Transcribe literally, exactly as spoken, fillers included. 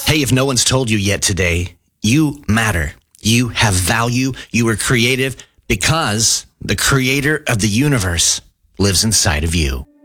Hey, if no one's told you yet today, you matter. You have value. You are creative because the creator of the universe lives inside of you.